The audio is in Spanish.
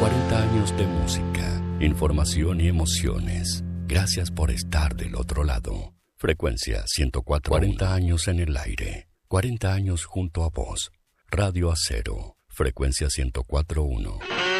40 años de música, información y emociones. Gracias por estar del otro lado. Frecuencia 104. 40 años en el aire. 40 años junto a vos. Radio Acero. Frecuencia 104.1.